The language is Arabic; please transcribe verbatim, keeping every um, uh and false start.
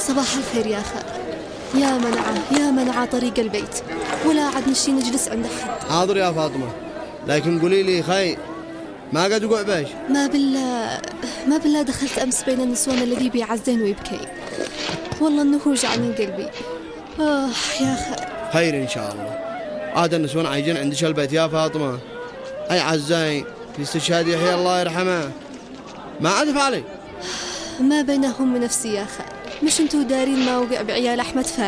صباح الخير يا خال. يا منعه يا منعه طريق البيت، ولا عاد نشي نجلس عند أحد. حاضر يا فاطمة، لكن قولي لي خير، ما قد وقع باش؟ ما بالله ما بالله دخلت أمس بين النسوان الذي بيعزين ويبكي، والله إنه وجع من قلبي. آه يا خال. خير إن شاء الله. عاد النسوان عايجين عندش البيت يا فاطمة، أي عزاين في استشهاد يحيى الله يرحمه، ما عاد علي. ما بينهم من نفسي يا خال، مش انتو دارين ما وقع بعيال أحمد فارس؟